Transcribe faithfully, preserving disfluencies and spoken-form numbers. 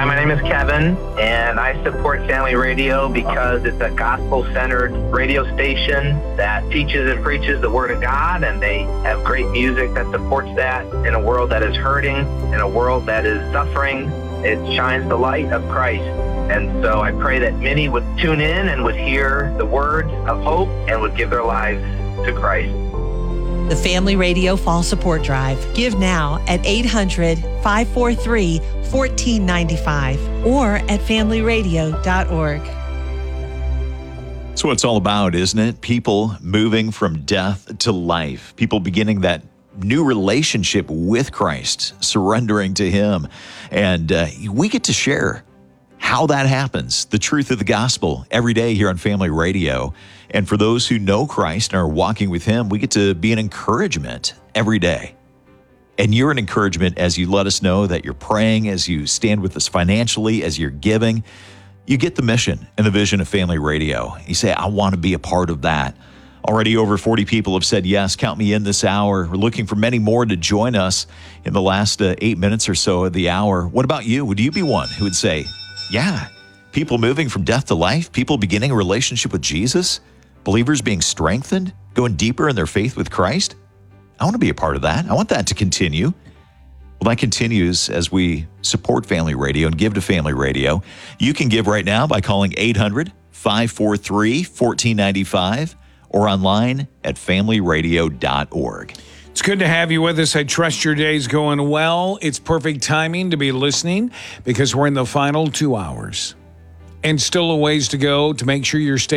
my name is Kevin, and I support Family Radio because it's a gospel-centered radio station that teaches and preaches the Word of God, and they have great music that supports that in a world that is hurting, in a world that is suffering. It shines the light of Christ. And so I pray that many would tune in and would hear the words of hope and would give their lives to Christ. The Family Radio Fall Support Drive. Give now at eight hundred, five four three, one four nine five or at family radio dot org. That's what it's all about, isn't it? People moving from death to life. People beginning that new relationship with Christ, surrendering to Him. And uh, we get to share how that happens, the truth of the gospel, every day here on Family Radio. And for those who know Christ and are walking with Him, we get to be an encouragement every day. And you're an encouragement as you let us know that you're praying, as you stand with us financially, as you're giving. You get the mission and the vision of Family Radio. You say, I want to be a part of that. Already over forty people have said yes, count me in this hour. We're looking for many more to join us in the last uh, eight minutes or so of the hour. What about you? Would you be one who would say, yeah, people moving from death to life, people beginning a relationship with Jesus, believers being strengthened, going deeper in their faith with Christ? I want to be a part of that. I want that to continue. Well, that continues as we support Family Radio and give to Family Radio. You can give right now by calling eight hundred, five four three, one four nine five or online at family radio dot org. It's good to have you with us. I trust your day's going well. It's perfect timing to be listening because we're in the final two hours. And still a ways to go to make sure you're staying